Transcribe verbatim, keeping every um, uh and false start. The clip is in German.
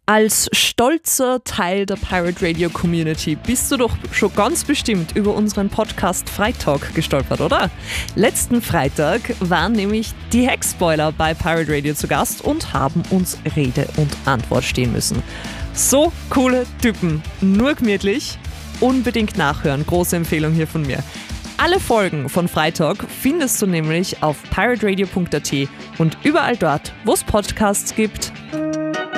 Als stolzer Teil der Pirate Radio Community bist du doch schon ganz bestimmt über unseren Podcast Freitalk gestolpert, oder? Letzten Freitag waren nämlich die Hex-Spoiler bei Pirate Radio zu Gast und haben uns Rede und Antwort stehen müssen. So coole Typen, nur gemütlich, unbedingt nachhören, große Empfehlung hier von mir. Alle Folgen von Freitalk findest du nämlich auf pirate radio punkt a t und überall dort, wo es Podcasts gibt.